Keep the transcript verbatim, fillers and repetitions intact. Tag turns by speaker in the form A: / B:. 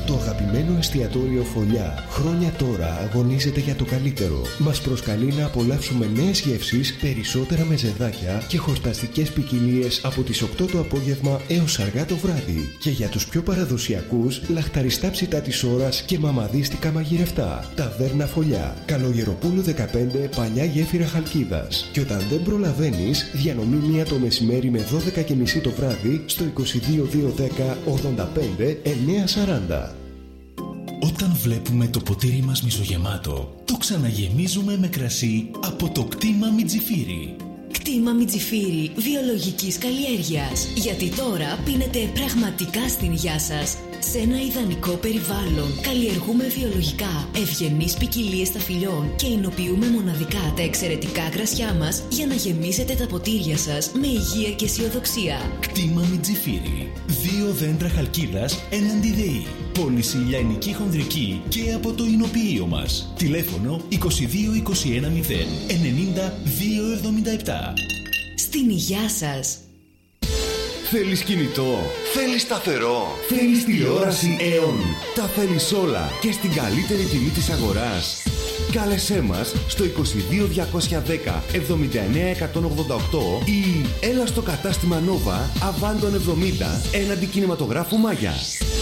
A: Το αγαπημένο εστιατόριο Φωλιά χρόνια τώρα αγωνίζεται για το καλύτερο. Μας προσκαλεί να απολαύσουμε νέες γεύσεις, περισσότερα μεζεδάκια και χορταστικές ποικιλίες από τις οκτώ το απόγευμα έως αργά το βράδυ. Και για τους πιο παραδοσιακούς, λαχταριστά ψητά της ώρας και μαμαδίστικα μαγειρευτά. Ταβέρνα Φωλιά, Καλογεροπούλου δεκαπέντε, Παλιά Γέφυρα Χαλκίδας. Και όταν δεν προλαβαίνεις, διανομή μία το μεσημέρι με δώδεκα και μισή το βράδυ στο είκοσι δύο δύο δέκα ογδόντα πέντε εννιακόσια σαράντα.
B: Όταν βλέπουμε το ποτήρι μας μισογεμάτο, το ξαναγεμίζουμε με κρασί από το κτήμα Μιτζιφίρι.
C: Κτήμα Μιτζιφίρι βιολογικής καλλιέργειας. Γιατί τώρα πίνετε πραγματικά στην υγειά σας. Σε ένα ιδανικό περιβάλλον καλλιεργούμε βιολογικά ευγενείς ποικιλίες ταφυλιών και εινοποιούμε μοναδικά τα εξαιρετικά κρασιά μας για να γεμίσετε τα ποτήρια σας με υγεία και αισιοδοξία.
B: Κτήμα Μιτζιφίρι. Δύο δέντρα Χαλκίδας έναντι ΔΕΗ. Πώληση λιανική χονδρική και από το εινοποιείο μας. Τηλέφωνο είκοσι δύο είκοσι ένα μηδέν ενενήντα δύο εβδομήντα επτά.
C: Στην υγειά σας.
D: Θέλεις κινητό, θέλεις σταθερό, θέλεις τηλεόραση Aeon. Τα θέλεις όλα και στην καλύτερη τιμή της αγοράς. Κάλεσέ μας στο είκοσι δύο διακόσια δέκα εβδομήντα εννέα εκατόν ογδόντα οκτώ ή έλα στο κατάστημα Nova Αβάντων εβδομήντα έναντι κινηματογράφου Μάγια.